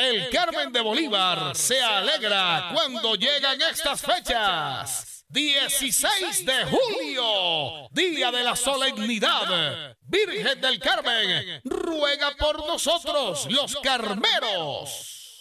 El Carmen de Bolívar se alegra cuando llegan estas fechas. 16 de julio, día de la solemnidad. Virgen del Carmen, ruega por nosotros los carmeros.